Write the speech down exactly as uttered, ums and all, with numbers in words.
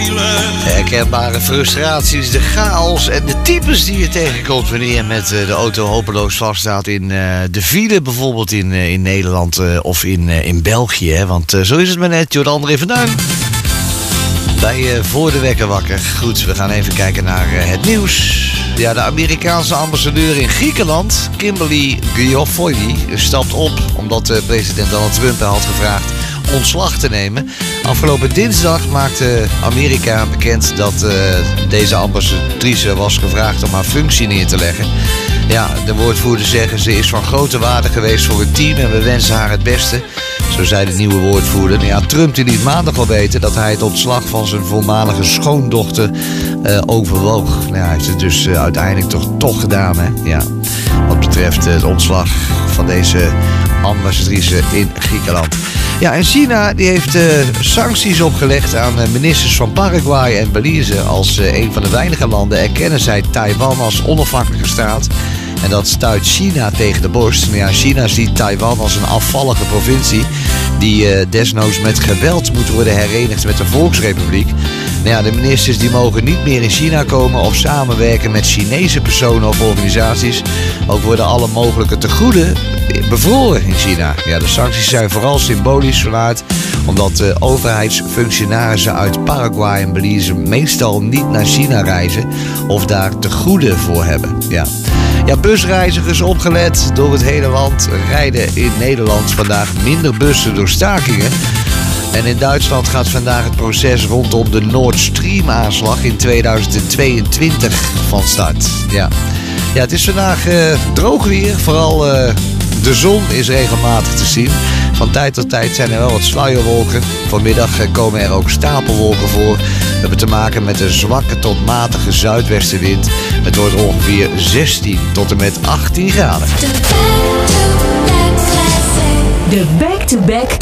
Herkenbare frustraties, de chaos en de types die je tegenkomt wanneer je met de auto hopeloos vaststaat in uh, de file, bijvoorbeeld in, uh, in Nederland uh, of in, uh, in België. Hè? Want uh, zo is het maar net, Jordaan van Duin. Bij uh, Voor de Wekker Wakker. Goed, we gaan even kijken naar uh, het nieuws. Ja, de Amerikaanse ambassadeur in Griekenland, Kimberly Guilfoyle, stapt op omdat uh, president Donald Trump haar had gevraagd ontslag te nemen. Afgelopen dinsdag maakte Amerika bekend dat uh, deze ambassadrice was gevraagd om haar functie neer te leggen. Ja, de woordvoerders zeggen ze is van grote waarde geweest voor het team en we wensen haar het beste. Zo zei de nieuwe woordvoerder. Ja, Trump die liet maandag al weten dat hij het ontslag van zijn voormalige schoondochter uh, overwoog. Nou, hij heeft het dus uh, uiteindelijk toch, toch gedaan, hè? Ja, wat betreft uh, het ontslag van deze ambassadrice in Griekenland. Ja, en China die heeft uh, sancties opgelegd aan uh, ministers van Paraguay en Belize. Als uh, een van de weinige landen erkennen zij Taiwan als onafhankelijke staat. En dat stuit China tegen de borst. Maar ja, China ziet Taiwan als een afvallige provincie die uh, desnoods met geweld moet worden herenigd met de Volksrepubliek. Nou ja, de ministers die mogen niet meer in China komen of samenwerken met Chinese personen of organisaties. Ook worden alle mogelijke tegoeden bevroren in China. Ja, de sancties zijn vooral symbolisch vanuit omdat de overheidsfunctionarissen uit Paraguay en Belize meestal niet naar China reizen of daar tegoeden voor hebben. Ja. Ja, busreizigers opgelet door het hele land rijden in Nederland vandaag minder bussen door stakingen. En in Duitsland gaat vandaag het proces rondom de Nord Stream aanslag in tweeduizend tweeëntwintig van start. Ja, ja het is vandaag uh, droog weer, vooral uh, de zon is regelmatig te zien. Van tijd tot tijd zijn er wel wat sluierwolken. Vanmiddag komen er ook stapelwolken voor. We hebben te maken met een zwakke tot matige zuidwestenwind. Het wordt ongeveer zestien tot en met achttien graden. De back-to-back